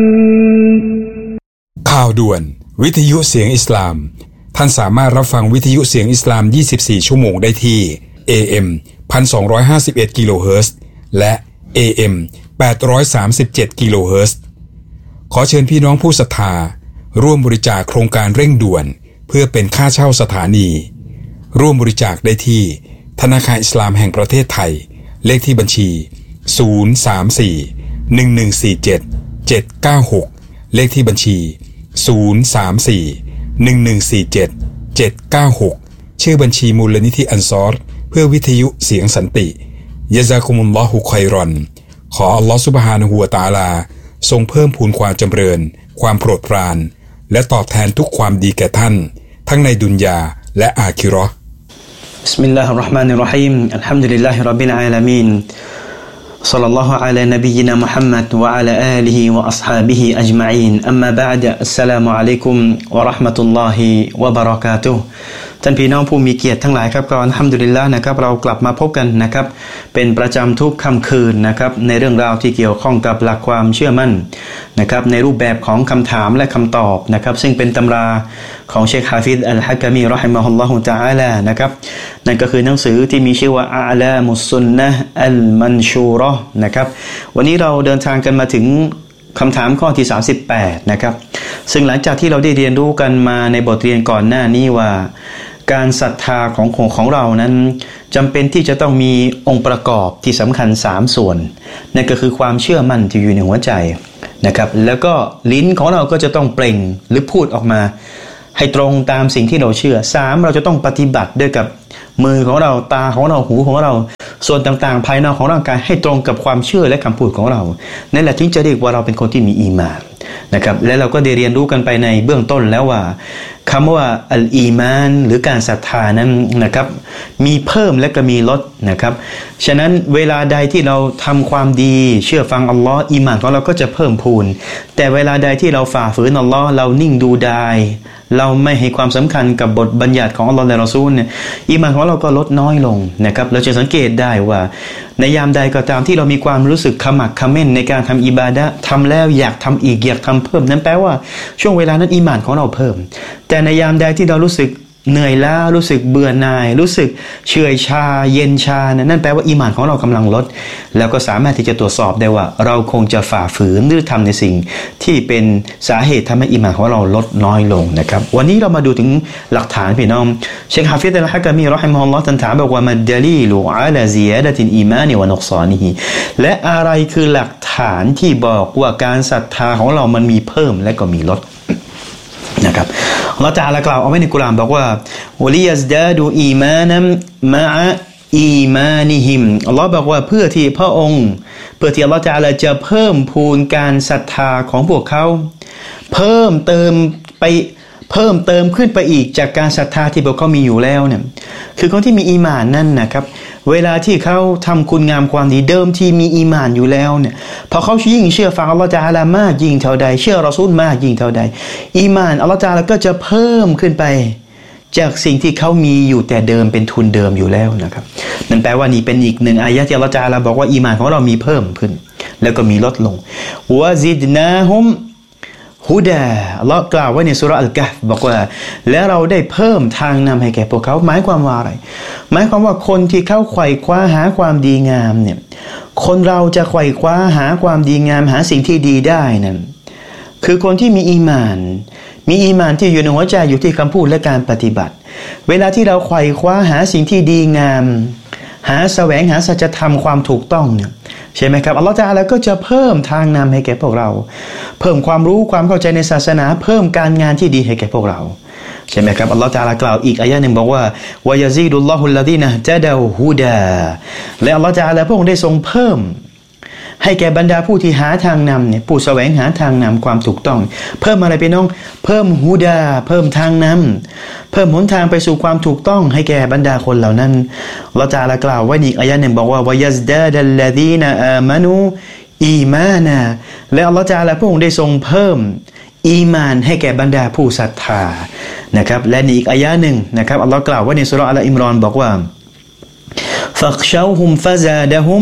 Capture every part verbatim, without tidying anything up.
ข่าวด่วนวิทยุเสียงอิสลามท่านสามารถรับฟังวิทยุเสียงอิสลามยี่สิบสี่ชั่วโมงได้ที่ เอ เอ็ม หนึ่งพันสองร้อยห้าสิบเอ็ด กิโลเฮิรตซ์ และ เอ เอ็ม แปดร้อยสามสิบเจ็ด กิโลเฮิรตซ์ ขอเชิญพี่น้องผู้ศรัทธาร่วมบริจาคโครงการเร่งด่วนเพื่อเป็นค่าเช่าสถานีร่วมบริจาคได้ที่ธนาคารอิสลามแห่งประเทศไทยเลขที่บัญชีศูนย์ สาม สี่ หนึ่ง หนึ่ง สี่ เจ็ด เจ็ด เก้า หกเลขที่บัญชีศูนย์ สาม สี่ หนึ่ง หนึ่ง สี่ เจ็ด เจ็ด เก้า หกชื่อบัญชีมูลนิธิอันซอรเพื่อวิทยุเสียงสันติยะซากุมุลลอฮุค็อยรอนขออัลลอฮฺซุบฮานะฮูวะตะอาลาทรงเพิ่มพูนความจำเริญความโปรดปรานและตอบแทนทุกความดีแก่ท่านทั้งในดุนยาและอาคิเราะห์บิสมิลลาฮิรเราะห์มานิรเราะฮีมอัลฮัมดุลิลลาฮิร็อบบิลอาลามีนศ็อลลัลลอฮุอะลานบียินามุฮัมมัดวะอะลาอาลิฮิวะอัศฮาบิฮิอัจมะอีนอัมมาบะอ์ดอัสสลามุอะลัยกุมวะเราะห์มะตุลลอฮิวะบะเราะกาตุฮ์ท่านพี่น้องผู้มีเกียรติทั้งหลายครับก็อัลฮัมดุลิลลาห์นะครับเรากลับมาพบกันนะครับเป็นประจำทุกค่ำคืนนะครับในเรื่องราวที่เกี่ยวข้องกับหลักความเชื่อมั่นนะครับในรูปแบบของคำถามและคำตอบนะครับซึ่งเป็นตำราของเชคฮาฟิซอัลฮะกะมีเราะฮิมะฮุลลอฮุตะอาลานะครับนั่นก็คือหนังสือที่มีชื่อว่าอะลามุสซุนนะห์อัลมันชูเราะห์นะครับวันนี้เราเดินทางกันมาถึงคำถามข้อที่สามสิบแปดนะครับซึ่งหลังจากที่เราได้เรียนรู้กันมาในบทเรียนก่อนหน้านี้ว่าการศรัทธาของของของเรานั้นจำเป็นที่จะต้องมีองค์ประกอบที่สำคัญสามส่วนนั่นก็คือความเชื่อมั่นที่อยู่ในหัวใจนะครับแล้วก็ลิ้นของเราก็จะต้องเปล่งหรือพูดออกมาให้ตรงตามสิ่งที่เราเชื่อสามเราจะต้องปฏิบัติด้วยกับมือของเราตาของเราหูของเราส่วนต่างๆภายนอกของร่างกายให้ตรงกับความเชื่อและคำพูดของเรานั่นแหละที่จะเรียกว่าเราเป็นคนที่มีอีหม่านนะครับและเราก็ได้เรียนรู้กันไปในเบื้องต้นแล้วว่าคำว่าอัลอีมานหรือการศรัทธานั้นนะครับมีเพิ่มและก็มีลดนะครับฉะนั้นเวลาใดที่เราทำความดีเชื่อฟังอัลลอฮ์อีหม่านของเราก็จะเพิ่มพูนแต่เวลาใดที่เราฝ่าฝืนอัลลอฮ์เรานิ่งดูดายเราไม่ให้ความสำคัญกับบทบัญญัติของอัลลอฮ์และรอซูลเนี่ยอีหม่านของเราก็ลดน้อยลงนะครับเราจะสังเกตได้ว่าในยามใดก็ตามที่เรามีความรู้สึกขมักเขม้นในการทำอิบาดะห์ทำแล้วอยากทำอีกอยากทำเพิ่มนั่นแปลว่าช่วงเวลานั้นอีหม่านของเราเพิ่มแต่ในยามใดที่เรารู้สึกเหนื่อยล้ารู้สึกเบื่อหน่ายรู้สึกเฉื่อยชาเย็นชานั่นแปลว่าอีหม่านของเรากำลังลดแล้วก็สามารถที่จะตรวจสอบได้ว่าเราคงจะฝ่าฝืนหรือทำในสิ่งที่เป็นสาเหตุทำให้อีหม่านของเราลดน้อยลงนะครับวันนี้เรามาดูถึงหลักฐานพี่น้องเชคฮาฟิซอัลฮะกะมีเราะฮิมะฮุลลอฮ์ท่านถามบอกว่ามัดดะลีลุอะลาซิยาดะติลอีมานวะนุกซานิฮิและอะไรคือหลักฐานที่บอกว่าการศรัทธาของเรามันมีเพิ่มและก็มีลดนะครับอัลเลาะห์ตะอาลากล่าวเอาไว้ในกุรอานบอกว่าวะลิยัซดาดูอีมานัมมะอะอีมานิฮิมอัลเลาะห์บอกว่าเพื่อที่พระองค์เพื่อที่อัลเลาะห์ตะอาลาจะเพิ่มพูนการศรัทธาของพวกเขาเพิ่มเติมไปเพิ่มเติมขึ้นไปอีกจากการศรัทธาที่พวกเขามีอยู่แล้วเนี่ยคือคนที่มีอีหม่านนั่นนะครับเวลาที่เขาทำคุณงามความดีเดิมที่มีอีหม่านอยู่แล้วเนี่ยพอเขายิ่งเชื่อฟังอัลเลาะห์ตะอาลามากยิ่งเท่าใดเชื่อรอซูลมากยิ่งเท่าใดอีหม่านอัลเลาะห์ตะอาลาก็จะเพิ่มขึ้นไปจากสิ่งที่เขามีอยู่แต่เดิมเป็นทุนเดิมอยู่แล้วนะครับนั่นแปลว่านี่เป็นอีกหนึ่งอายะห์ที่อัลเลาะห์ตะอาลาบอกว่าอีหม่านของเรามีเพิ่มขึ้นแล้วก็มีลดลงวะซิดนาฮุมฮุดาอัลเลาะห์กล่าวไว้ในซูเราะห์อัลกะฮ์บอกว่าและเราได้เพิ่มทางนำให้แก่พวกเขาหมายความว่าอะไรหมายความว่าคนที่เขาไขว่คว้าหาความดีงามเนี่ยคนเราจะไขว่คว้าหาความดีงามหาสิ่งที่ดีได้นั้นคือคนที่มีอีหม่านมีอีหม่านที่อยู่ในหัวใจอยู่ที่คำพูดและการปฏิบัติเวลาที่เราไขว่คว้าหาสิ่งที่ดีงามหาแสวงหาสัจธรรมความถูกต้องเนี่ยใช่ไหมครับอัลเลาะห์ตะอาลาก็จะเพิ่มทางนำให้แก่พวกเราเพิ่มความรู้ความเข้าใจในศาสนาเพิ่มการงานที่ดีให้แก่พวกเราใช่ไหมครับอัลเลาะห์ตะอาลากล่าวอีกอายะห์นึงบอกว่าวะยะซีดุลลอฮุลลซีนะตะดาฮุดาและอัลเลาะห์ตะอาลาพระองค์ได้ทรงเพิ่มให้แก่บรรดาผู้ที่หาทางนำเนี่ยผู้แสวงหาทางนำความถูกต้องเพิ่มอะไรไปน้องเพิ่มฮุดาเพิ่มทางนำเพิ่มหนทางไปสู่ความถูกต้องให้แก่บรรดาคนเหล่านั้นอัลเลาะห์ตะอาลากล่าวไว้อีกอายะห์นึงบอกว่าวะยัซดาดัลลซีนะอามานูอีมานะและอัลเลาะห์ตะอาลาพระองค์ได้ทรงเพิ่มอีมานให้แก่บรรดาผู้ศรัทธานะครับและอีกอายะห์นึงนะครับอัลเลาะห์กล่าวไว้ในซูเราะห์อัลอิมรอนบอกว่าฟักชาวฮุมฟะซาดะฮุม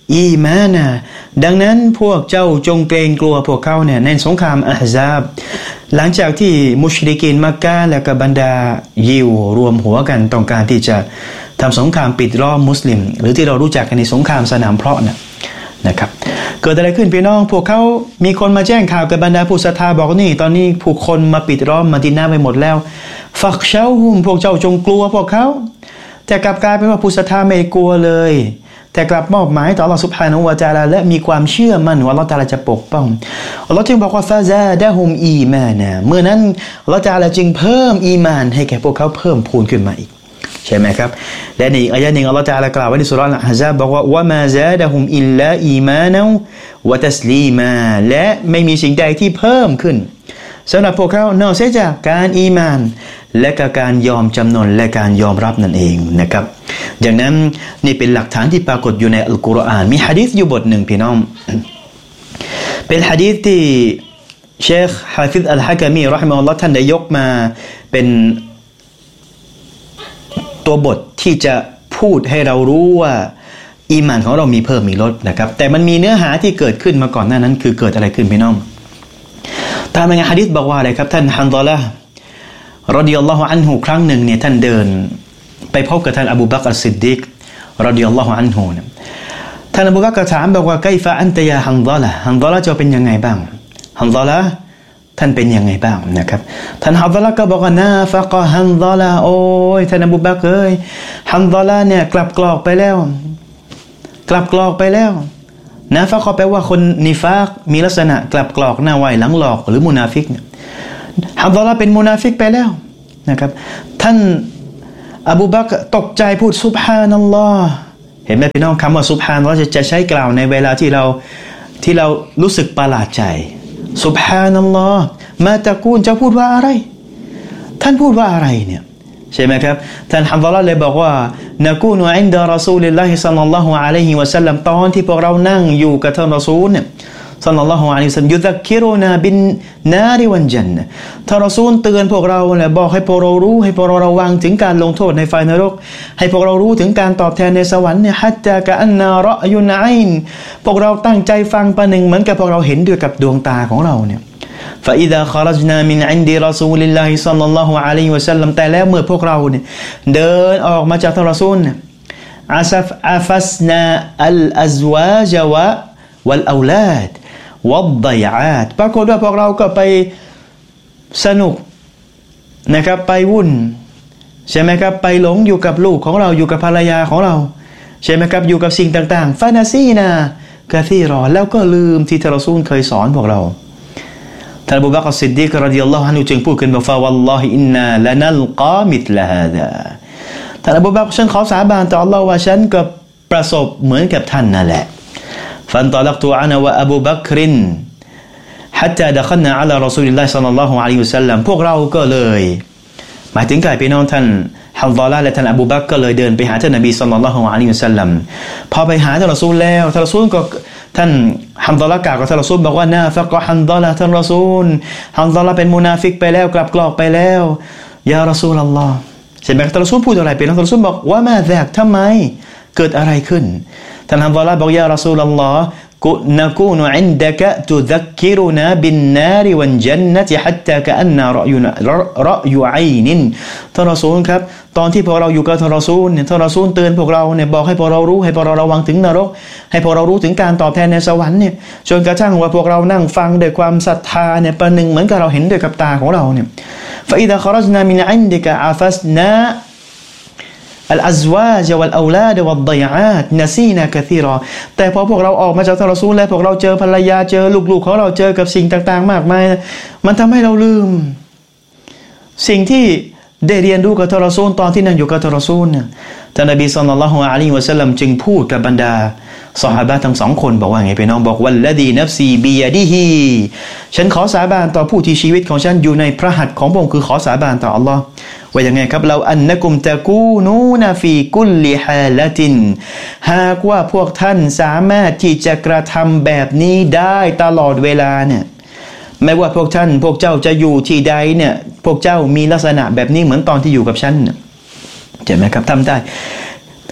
อีมานะดังนั้นพวกเจ้าจงเกรงกลัวพวกเขาเนี่ยในสงครามอะห์ซาบหลังจากที่มุชริกีนมักกะฮ์และก็บรรดายิวรวมหัวกันต้องการที่จะทำสงครามปิดล้อมมุสลิมหรือที่เรารู้จักกันในสงครามสนามเพลาะนะนะครับเกิดอะไรขึ้นพี่น้องพวกเขามีคนมาแจ้งข่าวกับบรรดาผู้ศรัทธาบอกนี่ตอนนี้ผู้คนมาปิดล้อมมะดีนะห์ไปหมดแล้วฟักเชาฮุมพวกเจ้าจงกลัวพวกเขาแต่กลับกลายเป็นว่าผู้ศรัทธาไม่กลัวเลยแต่กลับมอบหมายต่ออัลเลาะห์ซุบฮานะฮูวะตะอาลาและมีความเชื่อมั่นว่าอัลเลาะห์ตะอาลาจะปกป้องอัลเลาะห์จึงบอกว่าฟาซาดะฮุมอีมานะเมื่อนั้นอัลเลาะห์ตะอาลาจึงเพิ่มอีมานให้แก่พวกเขาเพิ่มพูนขึ้นมาอีกใช่ไหมครับและในอีกอายะห์นึงอัลเลาะห์ตะอาลากล่าวไว้ในซูเราะห์อัลอะห์ซาบบอกว่าวะมาซาดะฮุมอิลลาอีมานะวะตัสลีมาและไม่มีสิ่งใดที่เพิ่มขึ้นสำหรับพวกเขานอกจากการอีมานและก็การยอมจำนนและการยอมรับนั่นเองนะครับอย่างนั้นนี่เป็นหลักฐานที่ปรากฏอยู่ในอัลกุรอานมีหะดีษอยู่บทหนึ่งพี่น้องเป็นหะดีษที่เชคฮาฟิซอัลฮะกะมีเราะฮิมะฮุลลอฮ์ท่านได้ยกมาเป็นตัวบทที่จะพูดให้เรารู้ว่าอีหม่านของเรามีเพิ่มมีลดนะครับแต่มันมีเนื้อหาที่เกิดขึ้นมาก่อนหน้านั้นคือเกิดอะไรขึ้นพี่น้องตามรายงานหะดีษบอกว่าอะไรครับท่านฮันซอละห์รอฎิยัลลอฮุอันฮุครั้งหนึ่งเนี่ยท่านเดินไปพบกับท่านอบูบักรอัสซิดดีกรอฎิยัลลอฮุอันฮุท่านอบูบักรถามบอกว่าไกฟะอันตะยาฮันซอละห์ฮันซอละห์จะเป็นยังไงบ้างฮันซอละห์ท่านเป็นยังไงบ้างนะครับท่านฮันซอละห์ก็บอกว่านาฟะกะฮันซอละห์โอ้ยท่านอบูบักรเอ้ยฮันซอละห์เนี่ยกลับกรอกไปแล้วกลับกรอกไปแล้วนาฟะกะแปลว่าคนนิฟากมีลักษณะกลับกรอกหน้าไวหลังหลอกหรือมุนาฟิกฮันซอละห์เป็นมุนาฟิกไปแล้วนะครับท่านอบูบักรตกใจพูดซุบฮานัลลอฮ์เห็นไหมพี่น้องคำว่าซุบฮานัลลอฮ์จะใช้กล่าวในเวลาที่เราที่เรารู้สึกประหลาดใจซุบฮานัลลอฮ์มาตะกูลจะพูดว่าอะไรท่านพูดว่าอะไรเนี่ยใช่ไหมครับท่านฮันซอละห์เลยบอกว่านะกูนุอินดะรอซูลิลลาฮิศ็อลลัลลอฮุอะลัยฮิวะซัลลัมตอนที่พวกเรานั่งอยู่กับท่านรอซูลเนี่ยศ็อลลัลลอฮุอะลัยฮิวะซัลลัมยุซักกิรุนาบินนาริวัลญันนะห์ท่านรอซูลเตือนพวกเราแหละบอกให้พวกเรารู้ให้พวกเราระวังถึงการลงโทษในไฟนรกให้พวกเรารู้ถึงการตอบแทนในสวรรค์เนี่ยฮัตตากะอันนารอยุนไอนพวกเราตั้งใจฟังประหนึ่งเหมือนกับพวกเราเห็นด้วยกับดวงตาของเราเนี่ยฟะอิซาคอรัจนามินอินดิรอซูลิลลาฮิศ็อลลัลลอฮุอะลัยฮิวะซัลลัมแต่แล้วเมื่อพวกเราเนี่ยเดินออกมาจากท่านรอซูลเนี่ยอาซัฟอาฟัสนาอัลอัซวาจวะวัลเอาลาดวัดฎอยอาตปรากฏว่าพวกเราก็ไปสนุกนะครับไปวุ่นใช่ไหมครับไปหลงอยู่กับลูกของเราอยู่กับภรรยาของเราใช่ไหมครับอยู่กับสิ่งต่างๆฟานาซีนากะซีรอแล้วก็ลืมที่ท่านรอซูลเคยสอนพวกเราท่านอบูบักรซิดดีกรอฎิยัลลอฮุอันฮุจึงพูดขึ้นว่าฟาวัลลอฮิอินนาละนัลกามิธละฮาซาท่านอบูบักรฉันขอสาบานต่ออัลเลาะห์ว่าฉันก็ประสบเหมือนกับท่านนั่นแหละฟันตะลักตุอานะวะอบูบักรินฮัตตาดะคัลนาอะลารอซูลิลลาฮิศ็อลลัลลอฮุอะลัยฮิวะซัลลัมพวกเราก็เลยหมายถึงใครพี่น้องท่านฮันซอละห์และท่านอบูบักรก็เลยเดินไปหาท่านนบีศ็อลลัลลอฮุอะลัยฮิวะซัลลัมพอไปหาท่านรอซูลแล้วท่านรอซูลก็ท่านฮันซอละห์กล่าวกับท่านรอซูลบอกว่านาฟะกะฮันซอละห์ท่านรอซูลฮันซอละห์เป็นมุนาฟิกไปแล้วกลับกรอกไปแล้วยารอซูลัลลอฮ์ใช่ไหมท่านรอซูลพูดอะไรไปท่านรอซูลบอกว่ามาซากทำไมเกิดอะไรขึ้นท่านฮันซอละห์บอกยารอซูลัลลอฮ์นะกูนุอินดะกะตุซักกิรุนาบินนาริวัลญันนะติฮัตตากะอันนารอยุนะรอยุไอนินท่านรอซูลครับตอนที่พวกเราอยู่กับท่านรอซูลเนี่ยท่านรอซูลเตือนพวกเราเนี่ยบอกให้พวกเรารู้ให้พวกเราระวังถึงนรกให้พวกเรารู้ถึงการตอบแทนในสวรรค์เนี่ยจนกระทั่งว่าพวกเรานั่งฟังด้วยความศรัทธาเนี่ยประหนึ่งเหมือนกับเราเห็นด้วยกับตาของเราเนี่ยฟะอิซาคอรัจนามินอินดิกะอาฟัสนาอัลอัซวาจวัลเอาลาดวัดฎอยอาตนะซีนากะซีรอแต่พอพวกเราออกมาจากท่านรอซูลแล้วพวกเราเจอภรรยาเจอลูกๆของเราเจอกับสิ่งต่างๆมากมายมันทำให้เราลืมสิ่งที่ได้เรียนรู้กับท่านรอซูลตอนที่นั่งอยู่กับท่านรอซูลเนี่ยท่านนบีศ็อลลัลลอฮุอะลัยฮิวะซัลลัมจึงพูดกับบรรดาซอฮาบะห์ทั้งสองคนบอกว่าไงพี่น้องบอกวัลลดีนัฟซีบิยะดิฮิฉันขอสาบานต่อผู้ที่ชีวิตของฉันอยู่ในพระหัตถ์ของพระองค์คือขอสาบานต่ออัลเลาะห์ว่าอย่างไงครับเราอันนะกุมตะกูนูนะฟีกุลลิฮาละตินหากว่าพวกท่านสามารถที่จะกระทำแบบนี้ได้ตลอดเวลาเนี่ยไม่ว่าพวกท่านพวกเจ้าจะอยู่ที่ใดเนี่ยพวกเจ้ามีลักษณะแบบนี้เหมือนตอนที่อยู่กับฉันใช่ไหมครับทำได้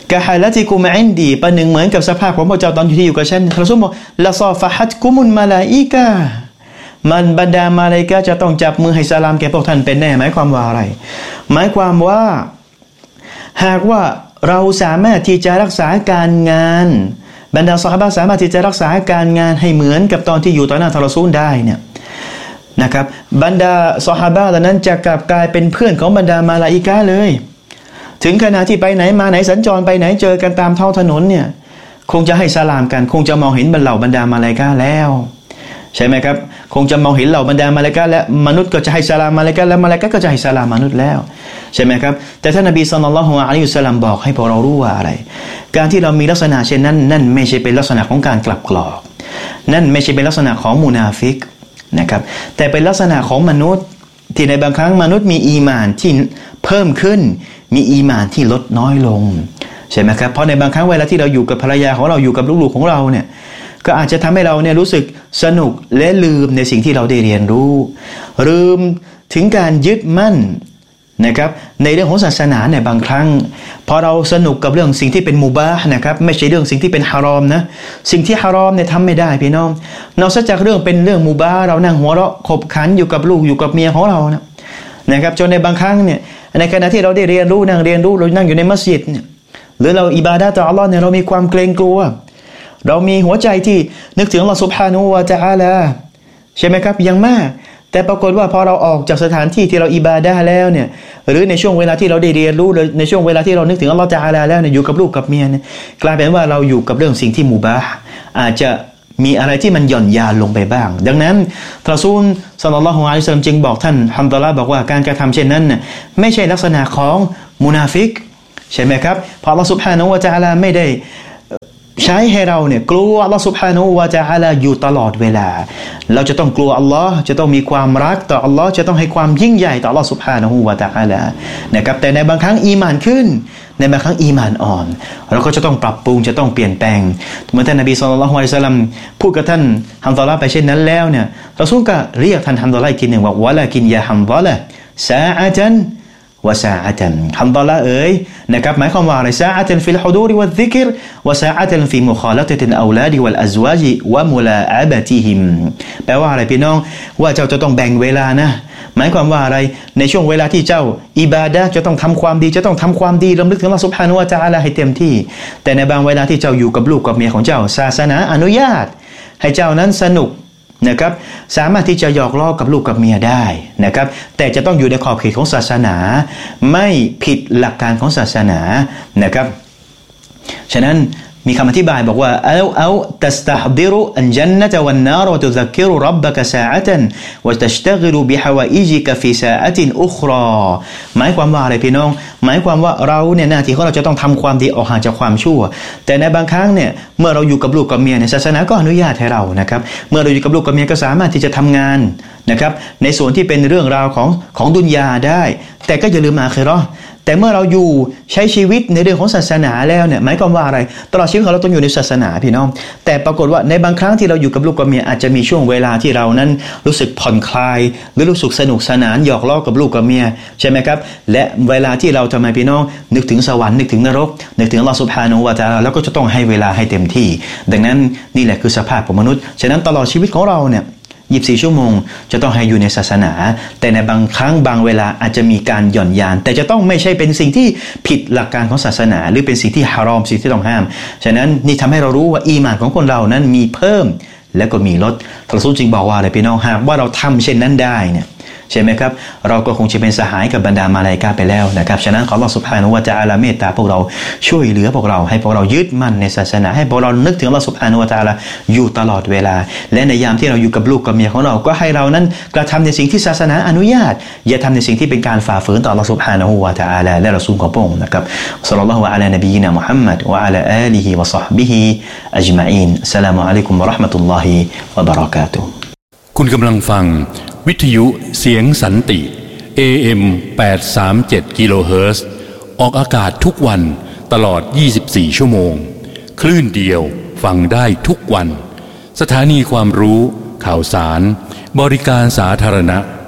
กะฮาลติกุมอินดีประหนึ่งเหมือนกับสภาพของพระเจ้าตอนที่อยู่กับฉันรอซูลบอกละซอฟะฮัตกุมุลมาลาอิกะมันบรรดามาลาอิกะห์จะต้องจับมือให้สลามแก่พวกท่านเป็นแน่หมายความว่าอะไรหมายความว่าหากว่าเราสามารถที่จะรักษาการงานบรรดาซอฮาบะห์สามารถที่จะรักษาการงานให้เหมือนกับตอนที่อยู่ต่อหน้าท่านรอซูลได้เนี่ยนะครับบรรดาซอฮาบะห์เหล่านั้นจะกลับกลายเป็นเพื่อนของบรรดามาลาอิกะห์เลยถึงขณะที่ไปไหนมาไหนสัญจรไปไหนเจอกันตามท้องถนนเนี่ยคงจะให้สลามกันคงจะมองเห็นบรรเหล่าบรรดามาลาอิกะห์แล้วใช่ไหมครับคงจะมองเห็นเหล่าบรรดามาลาอิกะห์และมนุษย์ก็จะให้สลามมาลาอิกะห์และมาลาอิกะห์ก็จะให้สลามมนุษย์แล้วใช่ไหมครับแต่ท่านนบีศ็อลลัลลอฮุอะลัยฮิวะซัลลัมบอกให้พวกเรารู้ว่าอะไรการที่เรามีลักษณะเช่นนั้นนั่นไม่ใช่เป็นลักษณะของการกลับกรอกนั่นไม่ใช่เป็นลักษณะของมุนาฟิกนะครับแต่เป็นลักษณะของมนุษย์ที่ในบางครั้งมนุษย์มีอีหม่านที่เพิ่มขึ้นมีอีหม่านที่ลดน้อยลงใช่ไหมครับเพราะในบางครั้งเวลาที่เราอยู่กับภรรยาของเราอยู่กับลูกๆของเราเนี่ยก็อาจจะทำให้เราเนี่ยรู้สึกสนุกและลืมในสิ่งที่เราได้เรียนรู้ลืมถึงการยึดมั่นนะครับในเรื่องของศาสนาเนี่ยบางครั้งพอเราสนุกกับเรื่องสิ่งที่เป็นมุบาห์นะครับไม่ใช่เรื่องสิ่งที่เป็นฮารอมนะสิ่งที่ฮารอมเนี่ยทำไม่ได้พี่น้องนอกจากเรื่องเป็นเรื่องมุบาห์เรานั่งหัวเราะขบขันอยู่กับลูกอยู่กับเมียของเรานะนะครับจนในบางครั้งเนี่ยในขณะที่เราได้เรียนรู้นั่งเรียนรู้เรานั่งอยู่ในมัสยิดเนี่ยหรือเราอิบาดะห์ต่ออัลเลาะห์เนี่ยเรามีความเกรงกลัวเรามีหัวใจที่นึกถึงอัลเลาะห์ซุบฮานะฮูวะตะอาลาใช่ไหมครับอย่างมากแต่ปรากฏว่าพอเราออกจากสถานที่ที่เราอิบาดะห์แล้วเนี่ยหรือในช่วงเวลาที่เราได้เรียนรู้ในช่วงเวลาที่เรานึกถึงอัลเลาะห์ตะอาลาแล้วเนี่ยอยู่กับลูกกับเมียเนี่ยกลายเป็นว่าเราอยู่กับเรื่องสิ่งที่มุบาห์อาจจะมีอะไรที่มันหย่อนยานลงไปบ้างดังนั้นท่านรอซูลศ็อลลัลลอฮุอะลัยฮิวะซัลลัมจึงบอกท่านฮัมซะละห์บอกว่าการกระทำเช่นนั้นน่ะไม่ใช่ลักษณะของมุนาฟิกใช่ไหมครับเพราะอัลเลาะห์ซุบฮานะฮูวะตะอาลาไม่ได้ใช้ให้เราเนี่ยกลัวอัลเลาะห์ซุบฮานะฮูวะตะอาลาอยู่ตลอดเวลาเราจะต้องกลัวอัลเลาะห์จะต้องมีความรักต่ออัลเลาะห์จะต้องให้ความยิ่งใหญ่ต่ออัลเลาะห์ซุบฮานะฮูวะตะอาลานะครับแต่ในบางครั้งอีหม่านขึ้นในบางครั้งอีหม่านอ่อนเราก็จะต้องปรับปรุงจะต้องเปลี่ยนแปลงเหมือนท่านนบีศ็อลลัลลอฮุอะลัยฮิวะซัลลัมพูดกับท่านฮัมซะละห์ไปเช่นนั้นแล้วเนี่ยรอซูลก็เรียกท่านฮัมซะละห์อีกทีนึงว่าวะลากินยาฮัมซะละห์ซาอะตันวะซาอะตันฮัมซะละห์เอ๋ยนะครับหมายความว่าอะไรซาอะตันฟิลฮุดูรวัซซิกรวะซาอะตันฟิมุคอละตัติลเอาลาดวัลอัซวาจวะมุลาอะบะติฮิมแปลว่าอะไรพี่น้องว่าเจ้าจะต้องแบ่งเวลานะหมายความว่าอะไรในช่วงเวลาที่เจ้าอิบาดะห์จะต้องทำความดีจะต้องทำความดีรำลึกถึงอัลเลาะห์ซุบฮานะฮูวะตะอาลาให้เต็มที่แต่ในบางเวลาที่เจ้าอยู่กับลูกกับเมียของเจ้าศาสนาอนุญาตให้เจ้านั้นสนุกนะครับสามารถที่จะหยอกล้อกับลูกกับเมียได้นะครับแต่จะต้องอยู่ในขอบเขตของศาสนาไม่ผิดหลักการของศาสนานะครับฉะนั้นมีคำอธิบายบอกว่าเอาเอาตัสตะฮดิรุอันญันนะตะวันนารวะตุซักกิรุร็อบบะกะซาอะตันวะตัชตะกิลุบิฮาวาอิจิกะฟีซาอะตินอุคราหมายความว่าอะไรพี่น้องหมายความว่าเราเนี่ยหน้าที่ของเราจะต้องทำความดีออกห่างจากความชั่วแต่ในบางครั้งเนี่ยเมื่อเราอยู่กับลูกกับเมียเนี่ยศาสนาก็อนุญาตให้เรานะครับเมื่อเราอยู่กับลูกกับเมียก็สามารถที่จะทำงานนะครับในส่วนที่เป็นเรื่องราวของของดุนยาได้แต่ก็อย่าลืมอาคิเราะห์แต่เมื่อเราอยู่ใช้ชีวิตในเรื่องของศาสนาแล้วเนี่ยหมายความว่าอะไรตลอดชีวิตของเราต้องอยู่ในศาสนาพี่น้องแต่ปรากฏว่าในบางครั้งที่เราอยู่กับลูกกับเมียอาจจะมีช่วงเวลาที่เรานั้นรู้สึกผ่อนคลายหรือรู้สึกสนุกสนานหยอกล้อกับลูกกับเมียใช่ไหมครับและเวลาที่เราทำไมพี่น้องนึกถึงสวรรค์นึกถึงนรกนึกถึงอัลเลาะห์ซุบฮานะฮูวะตะอาลาแล้วก็จะต้องให้เวลาให้เต็มที่ดังนั้นนี่แหละคือสภาพของมนุษย์ฉะนั้นตลอดชีวิตของเราเนี่ยยี่สิบสี่ชั่วโมงจะต้องให้อยู่ในศาสนาแต่ในบางครั้งบางเวลาอาจจะมีการหย่อนยานแต่จะต้องไม่ใช่เป็นสิ่งที่ผิดหลักการของศาสนาหรือเป็นสิ่งที่ฮารอมสิ่งที่ต้องห้ามฉะนั้นนี่ทำให้เรารู้ว่าอีหม่านของคนเรานั้นมีเพิ่มและก็มีลดท่านรอซูลจึงบอกว่าอะไรพี่น้องหากว่าเราทำเช่นนั้นได้เนี่ยใช่ไหมครับเราก็คงจะเป็นสหายกับบรรดามาลาอิกะฮ์ไปแล้วนะครับฉะนั้นขออัลเลาะห์ซุบฮานะฮูวะตะอาลาเมตตาพวกเราช่วยเหลือพวกเราให้พวกเรายึดมั่นในศาสนาให้พวกเรานึกถึงอัลเลาะห์ซุบฮานะฮูวะตะอาลาอยู่ตลอดเวลาและในยามที่เราอยู่กับลูกกับเมียของเราก็ให้เรานั้นกระทำในสิ่งที่ศาสนาอนุญาตอย่าทำในสิ่งที่เป็นการฝ่าฝืนต่ออัลเลาะห์ซุบฮานะฮูวะตะอาลาและรอซูลของพระองค์นะครับศ็อลลัลลอฮุอะลานบียินะมุฮัมมัดวะอะลาอาลิฮิวะศอฮบิฮิอัจมะอีนอัสสลามุอะลัยกุมวะเราะห์มะตุลลอฮิวะบะเราะกาตุฮ์คุณกำลังฟังวิทยุเสียงสันติ เอ เอ็ม แปดร้อยสามสิบเจ็ด กิโลเฮิรตซ์ออกอากาศทุกวันตลอดยี่สิบสี่ชั่วโมงคลื่นเดียวฟังได้ทุกวันสถานีความรู้ข่าวสารบริการสาธารณะ